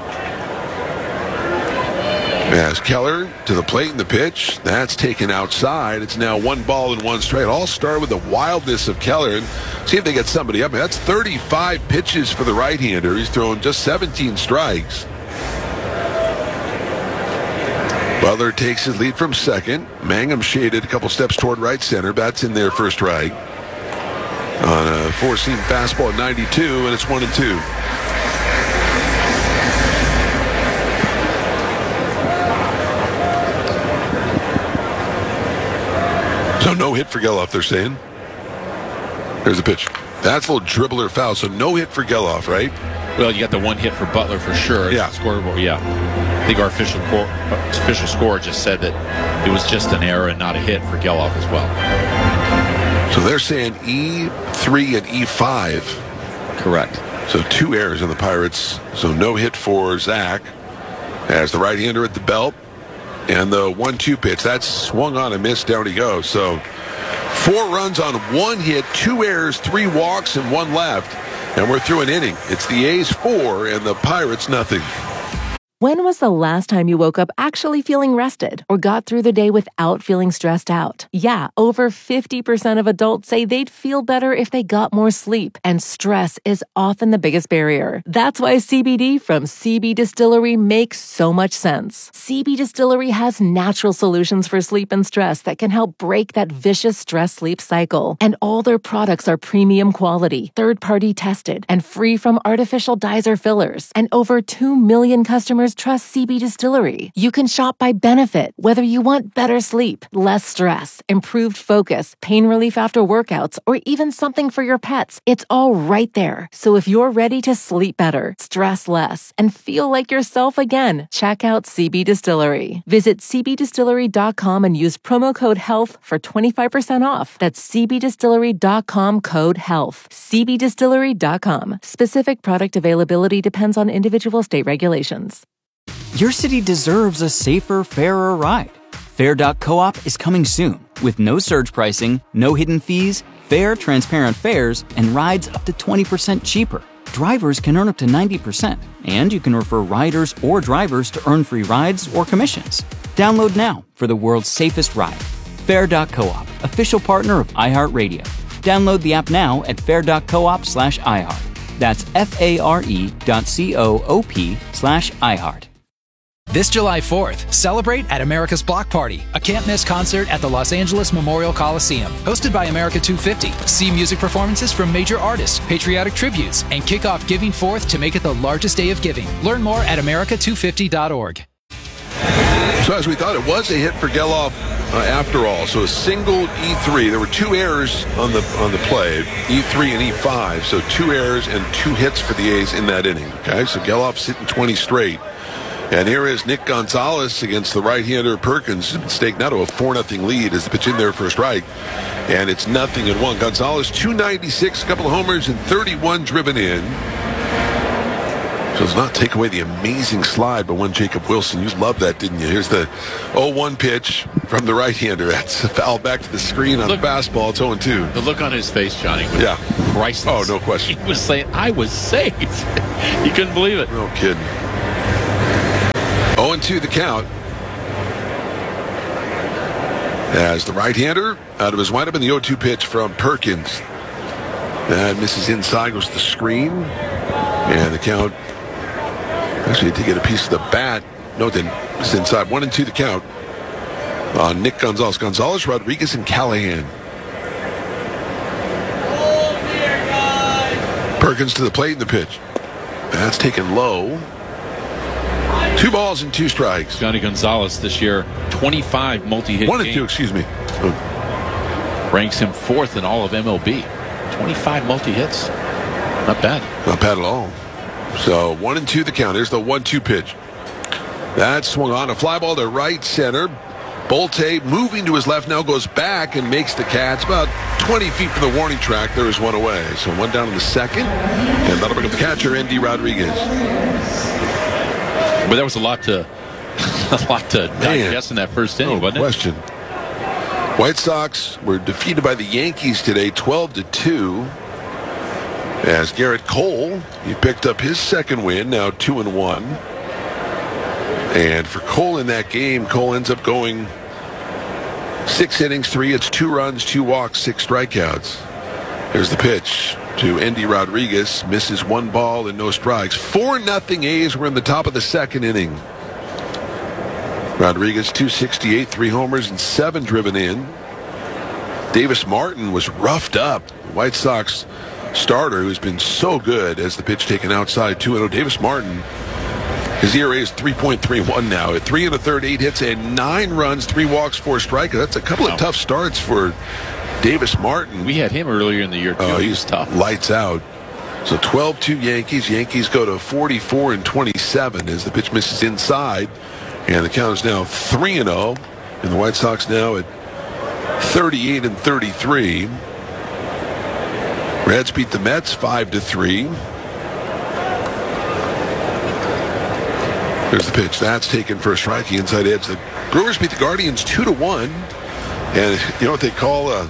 As Keller to the plate and the pitch, that's taken outside. It's now one ball and one strike. It all started with the wildness of Keller. And see if they get somebody up. That's thirty-five pitches for the right-hander. He's thrown just seventeen strikes. Butler takes his lead from second. Mangum shaded a couple steps toward right center. Bats in there for strike. On a four-seam fastball at ninety-two, and it's one and two. So no hit for Geloff, they're saying. There's a pitch. That's a little dribbler foul, so no hit for Geloff, right? Well, you got the one hit for Butler for sure. Yeah. Scoreboard, yeah. I think our official, cor- official score just said that it was just an error and not a hit for Geloff as well. So they're saying E three and E five. Correct. So two errors on the Pirates. So no hit for Zach as the right-hander at the belt. And the one two pitch, that's swung on and missed. Down he goes. So four runs on one hit, two errors, three walks, and one left. And we're through an inning. It's the A's four and the Pirates nothing. When was the last time you woke up actually feeling rested or got through the day without feeling stressed out? Yeah, over fifty percent of adults say they'd feel better if they got more sleep, and stress is often the biggest barrier. That's why C B D from C B Distillery makes so much sense. C B Distillery has natural solutions for sleep and stress that can help break that vicious stress-sleep cycle. And all their products are premium quality, third-party tested, and free from artificial dyes or fillers. And over two million customers trust C B Distillery. You can shop by benefit, whether you want better sleep, less stress, improved focus, pain relief after workouts, or even something for your pets. It's all right there. So if you're ready to sleep better, stress less, and feel like yourself again, check out C B Distillery. Visit c b distillery dot com and use promo code HEALTH for twenty-five percent off. That's c b distillery dot com code HEALTH. c b distillery dot com. Specific product availability depends on individual state regulations. Your city deserves a safer, fairer ride. Fair dot coop is coming soon with no surge pricing, no hidden fees, fair, transparent fares, and rides up to twenty percent cheaper. Drivers can earn up to ninety percent, and you can refer riders or drivers to earn free rides or commissions. Download now for the world's safest ride. Fair dot coop, official partner of iHeartRadio. Download the app now at fair dot coop slash iHeart. That's F-A-R-E dot C-O-O-P slash iHeart. This July fourth, celebrate at America's Block Party, a can't-miss concert at the Los Angeles Memorial Coliseum. Hosted by America two fifty. See music performances from major artists, patriotic tributes, and kick off Giving Fourth to make it the largest day of giving. Learn more at america two fifty dot org. So as we thought, it was a hit for Geloff uh, after all. So a single E three. There were two errors on the on the play, E three and E five. So two errors and two hits for the A's in that inning. Okay, so Geloff's hitting twenty straight. And here is Nick Gonzalez against the right-hander Perkins. Staked now to a four nothing lead as the pitch in there for a strike. And it's nothing in one. Gonzalez, two ninety-six, a couple of homers, and thirty-one driven in. Does not take away the amazing slide by one Jacob Wilson. You loved that, didn't you? Here's the oh one pitch from the right-hander. That's a foul back to the screen on look, fastball. It's oh and two. The look on his face, Johnny, was yeah. priceless. Oh, no question. He was saying, I was safe. He couldn't believe it. No kidding. oh and two the count. As the right-hander out of his windup in the oh two pitch from Perkins. That misses inside, goes to the screen. And the count. Actually, to get a piece of the bat. No, then it's inside. One and two the count. Uh, Nick Gonzalez. Gonzalez, Rodriguez, and Callahan. Perkins to the plate in the pitch. That's taken low. Two balls and two strikes. Johnny Gonzalez this year, twenty-five multi-hit One and games. two, excuse me. Ranks him fourth in all of M L B. twenty-five multi-hits. Not bad. Not bad at all. So one and two the count. Here's the one two pitch. That swung on. A fly ball to right center. Bolte moving to his left now goes back and makes the catch about twenty feet from the warning track. There is one away. So one down in the second. And that'll bring up the catcher, Endy Rodriguez. But there was a lot to a lot to digest in that first inning, no wasn't question. it? White Sox were defeated by the Yankees today, twelve to two. As Garrett Cole, he picked up his second win, now two and one. And for Cole in that game, Cole ends up going six innings, three hits, two runs, two walks, six strikeouts. There's the pitch to Endy Rodriguez. Misses one ball and no strikes. four nothing A's were in the top of the second inning. Rodriguez, two sixty-eight, three homers, and seven driven in. Davis Martin was roughed up. White Sox starter who's been so good as the pitch taken outside two and oh. Davis Martin, his E R A is three point three one now. At three and a third, eight hits, and nine runs, three walks, four strikeouts. That's a couple wow. of tough starts for Davis Martin. We had him earlier in the year, too. Oh, he he's was tough. Lights out. So twelve two Yankees. Yankees go to forty-four and twenty-seven as the pitch misses inside. And the count is now three and oh. And the White Sox now at thirty-eight and thirty-three. Reds beat the Mets five to three. There's the pitch. That's taken for a strike. The inside edge. The Brewers beat the Guardians two to one. And you know what they call uh,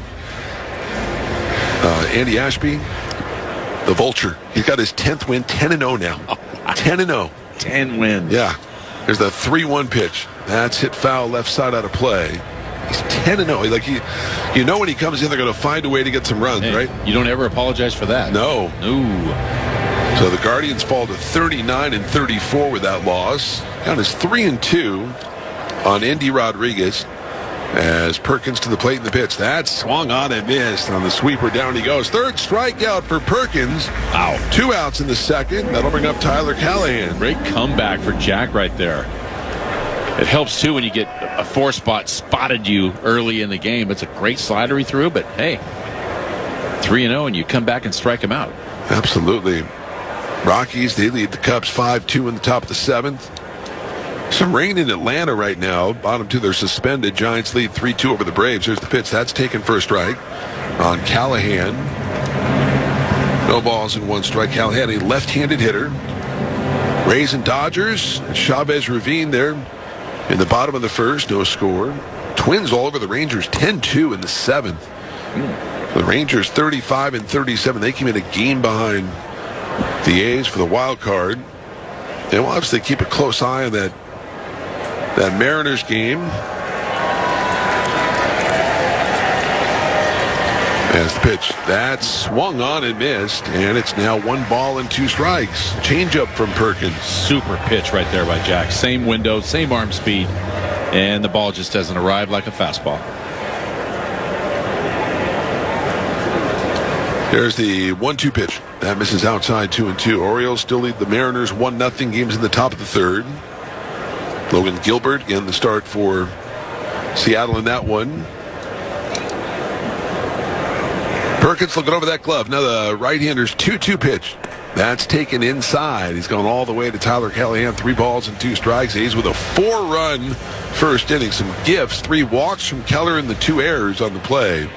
uh, Andy Ashby? The Vulture. He's got his tenth win, ten and oh now. ten and oh. ten wins. Yeah. There's the three one pitch. That's hit foul left side out of play. He's ten and oh. Like he, you know when he comes in, they're going to find a way to get some runs, hey, right? You don't ever apologize for that. No. No. So the Guardians fall to thirty-nine and thirty-four with that loss. Count is three and two on Endy Rodriguez as Perkins to the plate in the pitch. That swung on and missed on the sweeper. Down he goes. Third strikeout for Perkins. Wow. Two outs in the second. That'll bring up Tyler Callahan. Great comeback for Jack right there. It helps, too, when you get a four spot spotted you early in the game. It's a great slider he threw, but hey, three and oh, and you come back and strike him out. Absolutely. Rockies, they lead the Cubs five two in the top of the seventh. Some rain in Atlanta right now. Bottom two, they're suspended. Giants lead three two over the Braves. Here's the pitch. That's taken for a strike on Callahan. No balls and one strike. Callahan, a left-handed hitter. Rays and Dodgers. Chavez Ravine there in the bottom of the first. No score. Twins all over the Rangers. ten two in the seventh. The Rangers thirty-five and thirty-seven. They came in a game behind the A's for the wild card. And we'll obviously keep a close eye on that that Mariners game. As the pitch, that swung on and missed, and it's now one ball and two strikes. Changeup from Perkins. Super pitch right there by Jack. Same window, same arm speed, and the ball just doesn't arrive like a fastball. There's the one two pitch. That misses outside two and two. Orioles still lead the Mariners one nothing. Games in the top of the third. Logan Gilbert, again, the start for Seattle in that one. Perkins looking over that glove. Now the right-hander's two two pitch. That's taken inside. He's gone all the way to Tyler Callahan. Three balls and two strikes. He's with a four-run first inning. Some gifts. Three walks from Keller and the two errors on the play.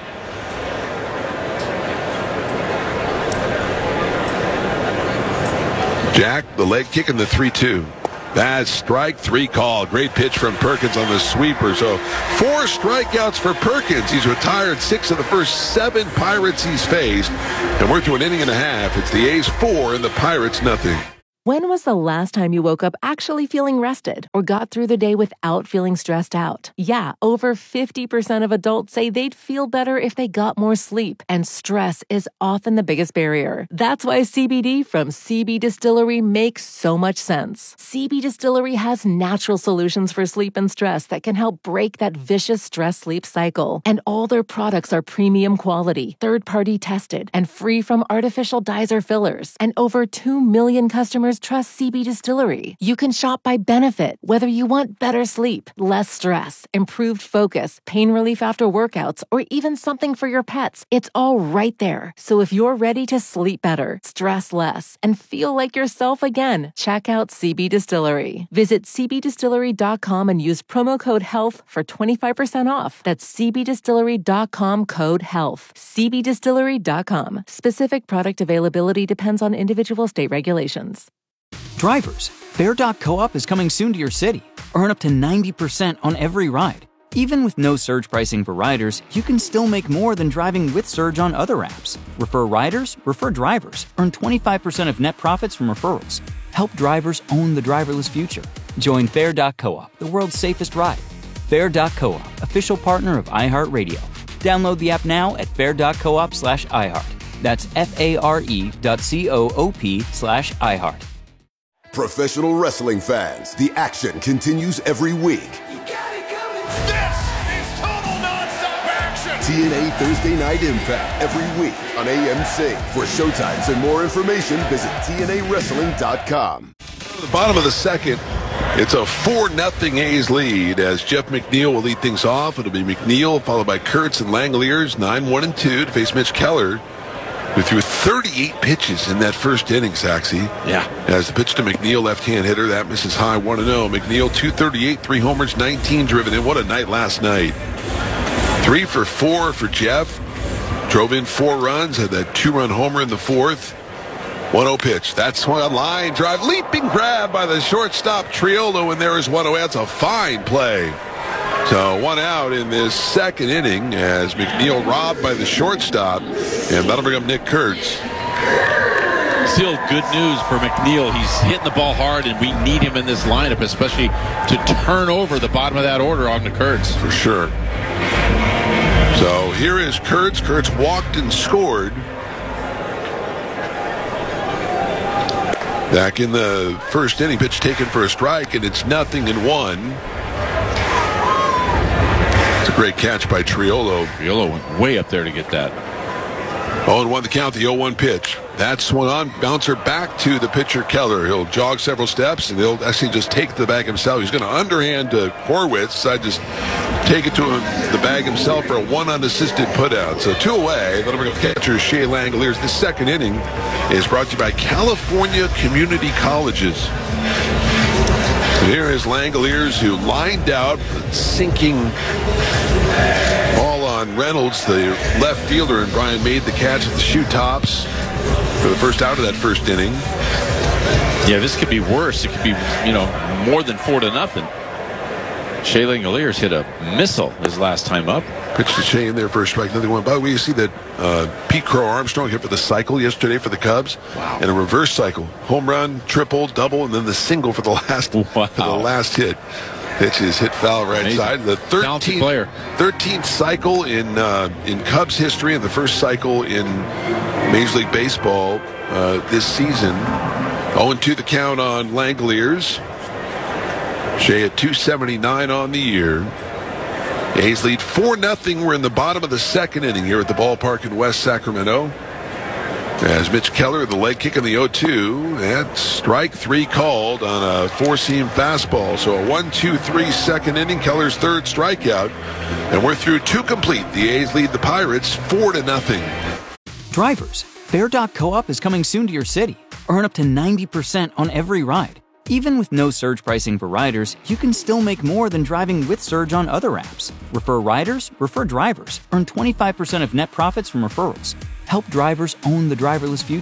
Jack, the leg kick, and the three two. Bad strike, three call. Great pitch from Perkins on the sweeper. So four strikeouts for Perkins. He's retired six of the first seven Pirates he's faced. And we're to an inning and a half. It's the A's four and the Pirates nothing. When was the last time you woke up actually feeling rested or got through the day without feeling stressed out? Yeah, over fifty percent of adults say they'd feel better if they got more sleep, and stress is often the biggest barrier. That's why C B D from C B Distillery makes so much sense. C B Distillery has natural solutions for sleep and stress that can help break that vicious stress-sleep cycle. And all their products are premium quality, third-party tested, and free from artificial dyes or fillers. And over two million customers trust C B Distillery. You can shop by benefit, whether you want better sleep, less stress, improved focus, pain relief after workouts, or even something for your pets. It's all right there. So if you're ready to sleep better, stress less, and feel like yourself again, check out C B Distillery. Visit c b distillery dot com and use promo code HEALTH for twenty-five percent off. That's c b distillery dot com code HEALTH. c b distillery dot com. Specific product availability depends on individual state regulations. Drivers, Fair dot coop is coming soon to your city. Earn up to ninety percent on every ride. Even with no surge pricing for riders, you can still make more than driving with Surge on other apps. Refer riders, refer drivers. Earn twenty-five percent of net profits from referrals. Help drivers own the driverless future. Join Fair dot coop, the world's safest ride. Fair dot coop, official partner of iHeartRadio. Download the app now at fair dot coop slash iHeart. That's F-A-R-E dot C-O-O-P slash iHeart. Professional wrestling fans, the action continues every week. You got it coming. This is total nonstop action. T N A Thursday Night Impact every week on A M C. For showtimes and more information, visit T N A wrestling dot com. At the bottom of the second, it's a four nothing A's lead as Jeff McNeil will lead things off. It'll be McNeil followed by Kurtz and Langeliers, nine one and two to face Mitch Keller, who threw thirty-eight pitches in that first inning, Saxy. Yeah. As the pitch to McNeil, left-hand hitter, that misses high, one and oh. McNeil, two thirty-eight, three homers, nineteen driven in. What a night last night. Three for four for Jeff. Drove in four runs, had that two-run homer in the fourth. one oh pitch. That swung on line drive. Leaping grab by the shortstop Triolo, and there is one oh. That's a fine play. So one out in this second inning as McNeil robbed by the shortstop, and that'll bring up Nick Kurtz. Still good news for McNeil. He's hitting the ball hard, and we need him in this lineup, especially to turn over the bottom of that order on the Kurtz. For sure. So here is Kurtz. Kurtz walked and scored. Back in the first inning, pitch taken for a strike, and it's nothing in one. Great catch by Triolo. Triolo went way up there to get that. oh and one the count, the oh one pitch. That swung on, bouncer back to the pitcher Keller. He'll jog several steps, and he'll actually just take the bag himself. He's going to underhand to Horwitz. I just take it to him, the bag himself for a one unassisted putout. So two away. That'll bring up catcher Shea Langeliers. This second inning is brought to you by California Community Colleges. Here is Langeliers, who lined out, sinking ball on Reynolds, the left fielder, and Brian made the catch at the shoe tops for the first out of that first inning. Yeah, this could be worse. It could be, you know, more than four to nothing. Shea Langeliers hit a missile his last time up. Pitched to Shea in there for a strike, nothing one. By the way, you see that uh, Pete Crow Armstrong hit for the cycle yesterday for the Cubs. Wow. And a reverse cycle. Home run, triple, double, and then the single for the last, wow. for the last hit. Pitch is hit foul right Amazing. side. The thirteenth, player. thirteenth cycle in uh, in Cubs history, and the first cycle in Major League Baseball uh, this season. oh and two the count on Langeliers. Shea at two seventy-nine on the year. A's lead four nothing. We're in the bottom of the second inning here at the ballpark in West Sacramento. As Mitch Keller, the leg kick in the oh two, and strike three called on a four-seam fastball. So a one two three second inning, Keller's third strikeout. And we're through two complete. The A's lead the Pirates four to nothing. Drivers, Fair dot coop is coming soon to your city. Earn up to ninety percent on every ride. Even with no surge pricing for riders, you can still make more than driving with Surge on other apps. Refer riders, refer drivers. Earn twenty-five percent of net profits from referrals. Help drivers own the driverless future.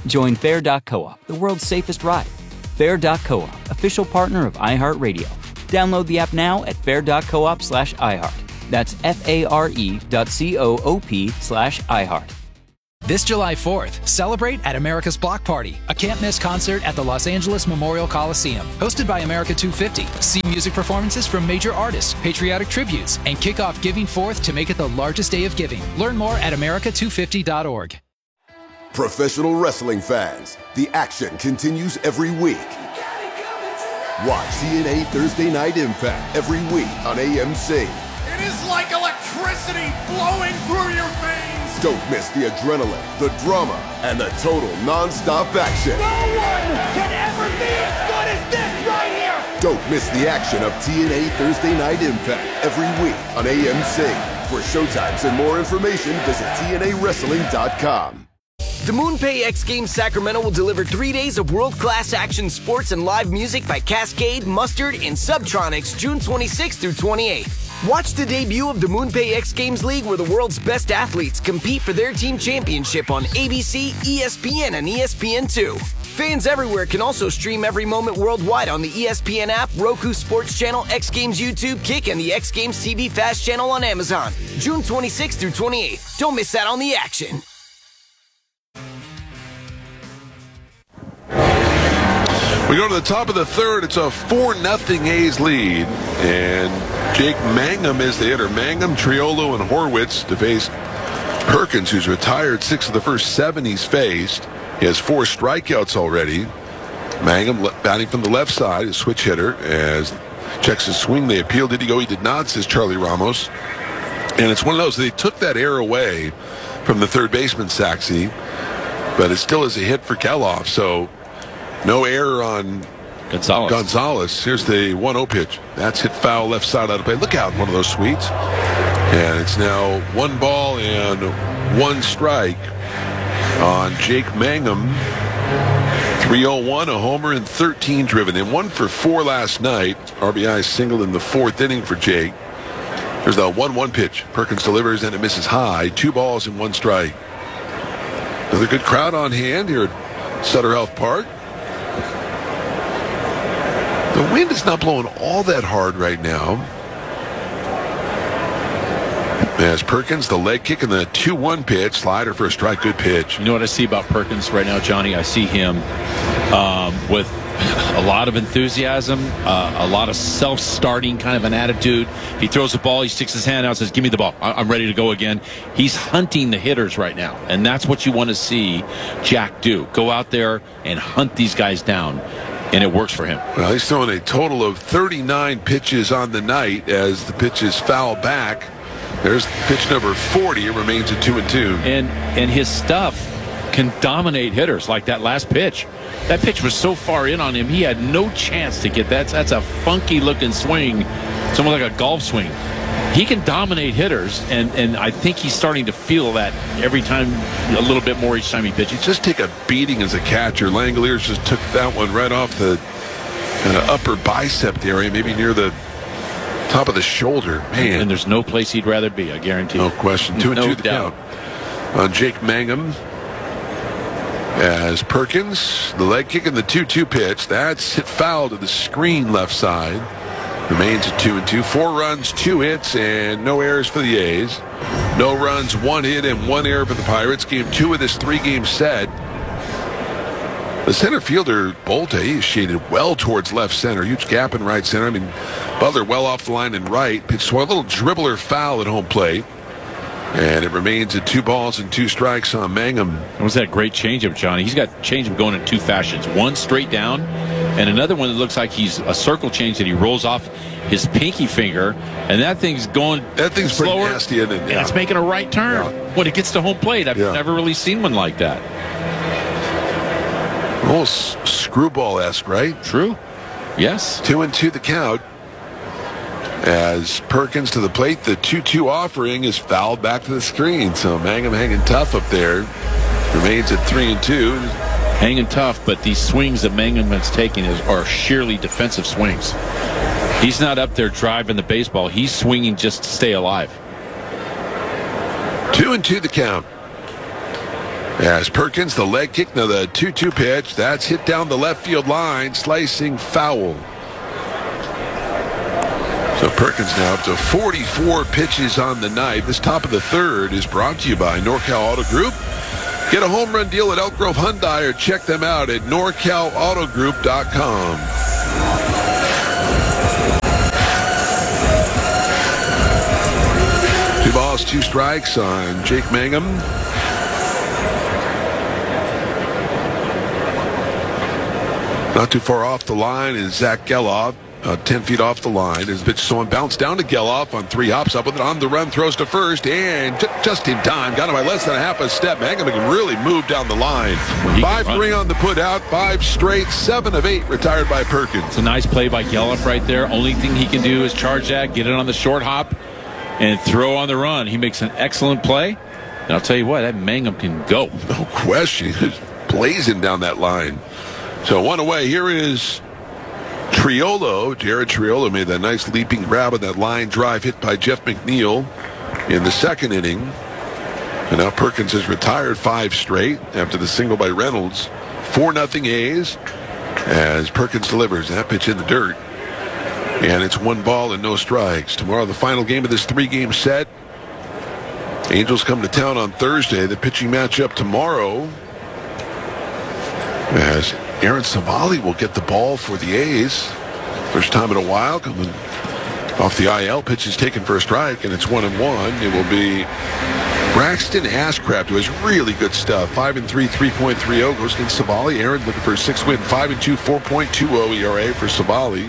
Join Fair dot coop, the world's safest ride. Fair dot coop, official partner of iHeartRadio. Download the app now at fair dot coop slash iHeart. That's F-A-R-E dot C-O-O-P slash iHeart. This July fourth, celebrate at America's Block Party, a can't-miss concert at the Los Angeles Memorial Coliseum. Hosted by America two fifty. See music performances from major artists, patriotic tributes, and kick off Giving Fourth to make it the largest day of giving. Learn more at America two fifty dot org. Professional wrestling fans, the action continues every week. Watch T N A Thursday Night Impact every week on A M C. It is like electricity flowing through your veins. Don't miss the adrenaline, the drama, and the total non-stop action. No one can ever be as good as this right here. Don't miss the action of T N A Thursday Night Impact every week on A M C. For showtimes and more information, visit T N A wrestling dot com. The MoonPay X Games Sacramento will deliver three days of world-class action sports and live music by Cascade, Mustard, and Subtronics June twenty-sixth through twenty-eighth. Watch the debut of the MoonPay X Games League, where the world's best athletes compete for their team championship on A B C, E S P N, and E S P N two. Fans everywhere can also stream every moment worldwide on the E S P N app, Roku Sports Channel, X Games YouTube, Kick, and the X Games T V Fast Channel on Amazon. June twenty-sixth through twenty-eighth. Don't miss out on the action. We go to the top of the third. It's a four nothing A's lead. And Jake Mangum is the hitter. Mangum, Triolo, and Horwitz to face Perkins, who's retired six of the first seven he's faced. He has four strikeouts already. Mangum batting from the left side, a switch hitter. As checks his swing, they appeal. Did he go? He did not, says Charlie Ramos. And it's one of those, they took that air away from the third baseman, Saxey. But it still is a hit for Geloff. So no error on Gonzalez. Gonzalez. Here's the one oh pitch. That's hit foul left side out of play. Look out, one of those sweets. And it's now one ball and one strike on Jake Mangum. three oh one, a homer, and thirteen driven in. One for four last night. R B I single in the fourth inning for Jake. There's the one one pitch. Perkins delivers and it misses high. Two balls and one strike. Another good crowd on hand here at Sutter Health Park. The wind is not blowing all that hard right now. As Perkins, the leg kick and the two one pitch. Slider for a strike. Good pitch. You know what I see about Perkins right now, Johnny? I see him um, with a lot of enthusiasm, uh, a lot of self-starting kind of an attitude. If he throws the ball, he sticks his hand out and says, give me the ball. I- I'm ready to go again. He's hunting the hitters right now, and that's what you want to see Jack do. Go out there and hunt these guys down. And it works for him. Well, he's throwing a total of thirty-nine pitches on the night as the pitches foul back. There's pitch number forty. It remains at two and two. And and his stuff can dominate hitters like that last pitch. That pitch was so far in on him, he had no chance to get that. That's a funky looking swing. It's almost like a golf swing. He can dominate hitters, and, and I think he's starting to feel that every time, a little bit more each time he pitches. Just take a beating as a catcher. Langoliers just took that one right off the kind of upper bicep area, maybe near the top of the shoulder. Man. And there's no place he'd rather be, I guarantee. No question. Two and no two the doubt. count on Jake Mangum. As Perkins, the leg kick and the two two pitch. That's hit foul to the screen left side. Remains at two and two. Four runs, two hits, and no errors for the A's. No runs, one hit, and one error for the Pirates. Game two of this three-game set. The center fielder, Bolte, is shaded well towards left center. Huge gap in right center. I mean, Butler well off the line in right. Pitched a little dribbler foul at home plate. And it remains at two balls and two strikes on Mangum. It was that great changeup, Johnny. He's got changeup going in two fashions. One straight down, and another one that looks like he's a circle change that he rolls off his pinky finger, and that thing's going That thing's slower, pretty nasty, isn't it? and Yeah. it's making a right turn. Yeah. When it gets to home plate, I've Yeah. never really seen one like that. Almost screwball-esque, right? True. Yes. Two and two the count. As Perkins to the plate, the two two offering is fouled back to the screen. So Mangum hanging tough up there. Remains at three and two. Hanging tough, but these swings that Mangum has taken is, are sheerly defensive swings. He's not up there driving the baseball. He's swinging just to stay alive. Two and two the count. As Perkins, the leg kick, now the two two pitch, that's hit down the left field line, slicing foul. So Perkins now up to forty-four pitches on the night. This top of the third is brought to you by NorCal Auto Group. Get a home run deal at Elk Grove Hyundai or check them out at nor cal auto group dot com. Two balls, two strikes on Jake Mangum. Not too far off the line is Zach Geloff. Uh, ten feet off the line. His pitch so bounced down to Geloff on three hops up with it on the run, throws to first, and j- just in time. Got him by less than a half a step. Mangum can really move down the line. Five three on the put out, five straight, seven of eight retired by Perkins. It's a nice play by Geloff right there. Only thing he can do is charge that, get it on the short hop, and throw on the run. He makes an excellent play. And I'll tell you what, that Mangum can go. No question. He's blazing down that line. So one away. Here is Triolo. Jared Triolo made that nice leaping grab on that line drive hit by Jeff McNeil in the second inning. And now Perkins has retired five straight after the single by Reynolds. four nothing A's as Perkins delivers that pitch in the dirt. And it's one ball and no strikes. Tomorrow, the final game of this three-game set. Angels come to town on Thursday. The pitching matchup tomorrow as Aaron Savali will get the ball for the A's. First time in a while, coming off the I L. Pitch is taken for a strike, and it's one and one. It will be Braxton Ashcraft, who has really good stuff. Five and three, three point three oh goes against Savali. Aaron looking for a six-win, five and two, four point two oh E R A for Savali.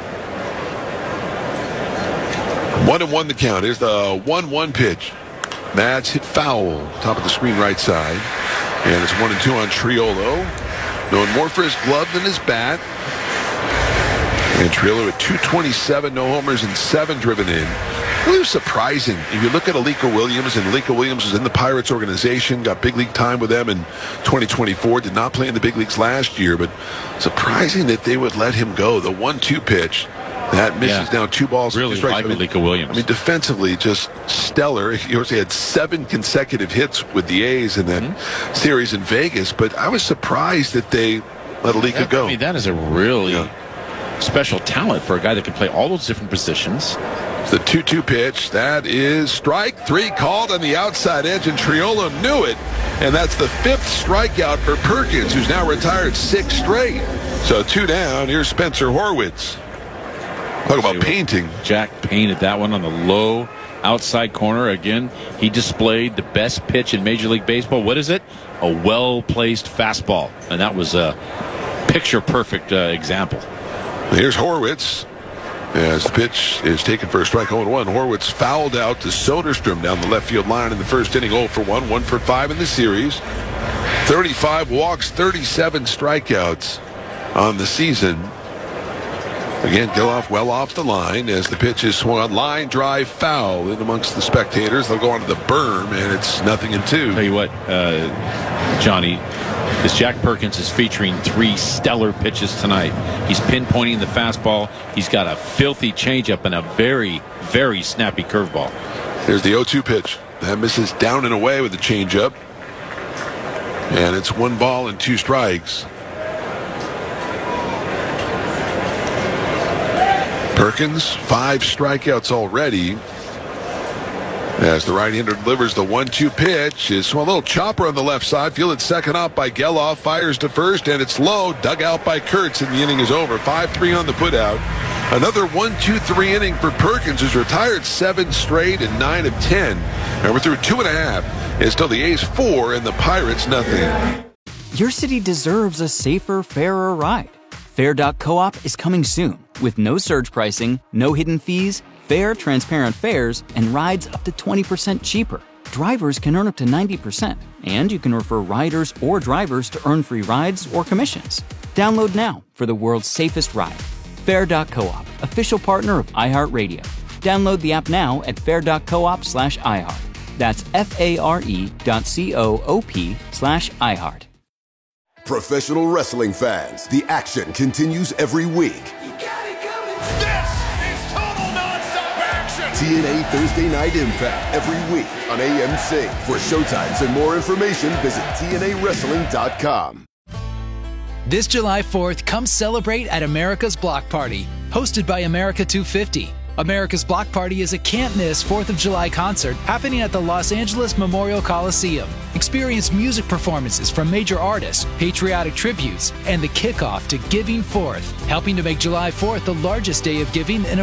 One and one the count. Here's the one one pitch. That's hit foul, top of the screen right side, and it's one and two on Triolo. Known more for his glove than his bat. And Triolo at two twenty-seven, no homers and seven driven in. Really surprising. If you look at Alika Williams, and Alika Williams was in the Pirates organization, got big league time with them in twenty twenty-four, did not play in the big leagues last year, but surprising that they would let him go. The one two pitch, that misses yeah. down two balls. Really like I mean, Alika Williams. I mean, defensively, just stellar. He also had seven consecutive hits with the A's in that mm-hmm. series in Vegas, but I was surprised that they let Alika that, go. I mean, that is a really yeah. special talent for a guy that can play all those different positions. The two two pitch, that is strike three called on the outside edge, and Triolo knew it, and that's the fifth strikeout for Perkins, who's now retired six straight. So two down. Here's Spencer Horwitz. Talk about painting. Jack painted that one on the low outside corner. Again, he displayed the best pitch in Major League Baseball. What is it? A well-placed fastball. And that was a picture-perfect uh, example. Here's Horwitz. As the pitch is taken for a strike, oh and one. Horwitz fouled out to Soderstrom down the left field line in the first inning. oh for one, one for five in the series. thirty-five walks, thirty-seven strikeouts on the season. Again, Geloff well off the line as the pitch is swung on. Line drive foul in amongst the spectators. They'll go onto the berm, and it's nothing in two. Tell you what, uh, Johnny, this Jack Perkins is featuring three stellar pitches tonight. He's pinpointing the fastball. He's got a filthy changeup and a very, very snappy curveball. There's the oh two pitch. That misses down and away with the changeup. And it's one ball and two strikes. Perkins, five strikeouts already. As the right-hander delivers the one two pitch. It's a little chopper on the left side. Fielded second up by Geloff. Fires to first, and it's low. Dug out by Kurtz, and the inning is over. five three on the putout. Another one two three inning for Perkins, who's retired seven straight and nine of ten. And we're through two and a half. It's still the A's four and the Pirates nothing. Your city deserves a safer, fairer ride. Fair dot coop is coming soon with no surge pricing, no hidden fees, fair, transparent fares, and rides up to twenty percent cheaper. Drivers can earn up to ninety percent, and you can refer riders or drivers to earn free rides or commissions. Download now for the world's safest ride. Fair dot coop, official partner of iHeartRadio. Download the app now at fair dot coop slash iHeart. That's F-A-R-E dot C-O-O-P slash iHeart. Professional wrestling fans, the action continues every week. This is total non-stop action. T N A Thursday Night Impact every week on A M C. For showtimes and more information, visit T N A wrestling dot com. This July fourth, come celebrate at America's Block Party, hosted by America two fifty. America's Block Party is a can't-miss fourth of July concert happening at the Los Angeles Memorial Coliseum. Experience music performances from major artists, patriotic tributes, and the kickoff to Giving Fourth, helping to make July fourth the largest day of giving in